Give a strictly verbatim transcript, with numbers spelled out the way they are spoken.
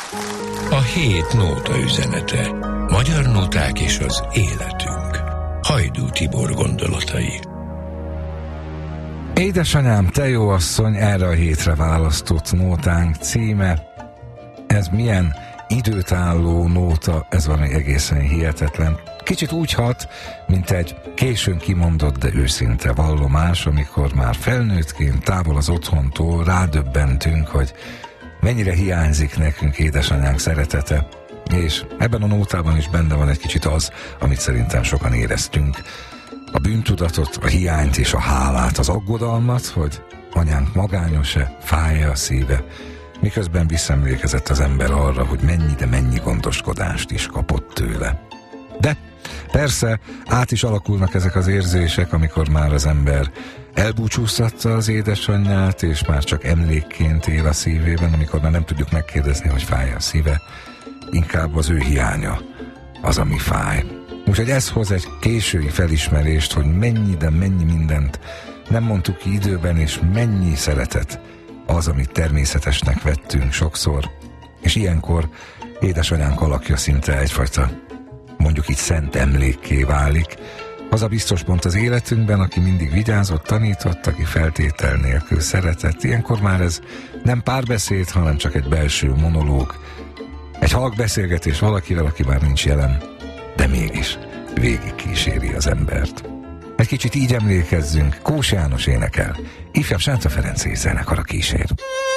A hét nóta üzenete. Magyar nóták és az életünk. Hajdú Tibor gondolatai. Édesanyám, te jó asszony, erre a hétre választott nótánk címe. Ez milyen időtálló nóta, ez valami egészen hihetetlen. Kicsit úgy hat, mint egy későn kimondott, de őszinte vallomás, amikor már felnőttként távol az otthontól rádöbbentünk, hogy mennyire hiányzik nekünk édesanyánk szeretete, és ebben a nótában is benne van egy kicsit az, amit szerintem sokan éreztünk. A bűntudatot, a hiányt és a hálát, az aggodalmat, hogy anyánk magányos-e, fáj-e a szíve, miközben visszaemlékezett az ember arra, hogy mennyi, de mennyi gondoskodást is kapott tőle. De persze át is alakulnak ezek az érzések, amikor már az ember elbúcsúztatta az édesanyját, és már csak emlékként él a szívében, amikor már nem tudjuk megkérdezni, hogy fáj a szíve, inkább az ő hiánya az, ami fáj. Úgyhogy ez hoz egy késői felismerést, hogy mennyi, de mennyi mindent nem mondtuk ki időben, és mennyi szeretet az, amit természetesnek vettünk sokszor, és ilyenkor édesanyánk alakja szinte egyfajta, mondjuk így szent emlékké válik. Az a biztos pont az életünkben, aki mindig vigyázott, tanított, aki feltétel nélkül szeretett. Ilyenkor már ez nem párbeszéd, hanem csak egy belső monológ. Egy halk beszélgetés valakivel, aki már nincs jelen, de mégis végig kíséri az embert. Egy kicsit így emlékezzünk, Kós János énekel, ifjabb Sánta Ferenc zenekara kísér.